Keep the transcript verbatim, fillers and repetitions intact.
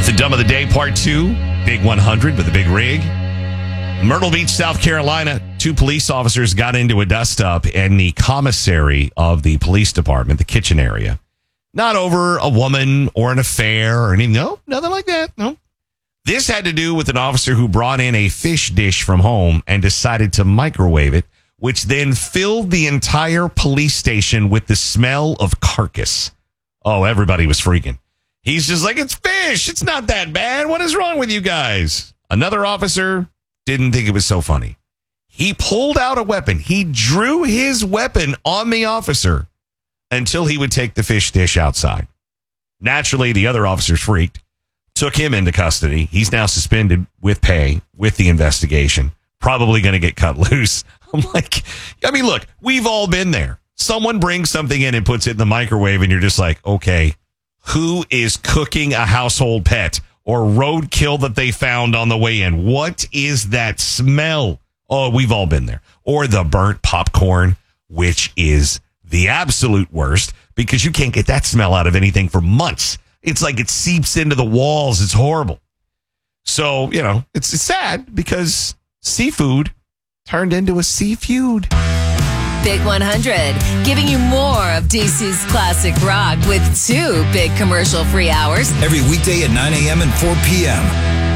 What's the dumb of the day, part two? Big one hundred with a big rig. Myrtle Beach, South Carolina, two police officers got into a dust-up in the commissary of the police department, the kitchen area. Not over a woman or an affair or anything. No, nothing like that. No. This had to do with an officer who brought in a fish dish from home and decided to microwave it, which then filled the entire police station with the smell of carcass. Oh, everybody was freaking. He's just like, it's fish. It's not that bad. What is wrong with you guys? Another officer didn't think it was so funny. He pulled out a weapon. He drew his weapon on the officer until he would take the fish dish outside. Naturally, the other officers freaked, took him into custody. He's now suspended with pay, with the investigation, probably going to get cut loose. I'm like, I mean, look, we've all been there. Someone brings something in and puts it in the microwave, and you're just like, okay, who is cooking a household pet or roadkill that they found on the way in? What is that smell? Oh, we've all been there. Or the burnt popcorn, which is the absolute worst because you can't get that smell out of anything for months. It's like it seeps into the walls. It's horrible. So, you know, it's, it's sad because seafood turned into a sea feud. Big one hundred, giving you more of D C's classic rock with two big commercial-free hours. Every weekday at nine a.m. and four p.m.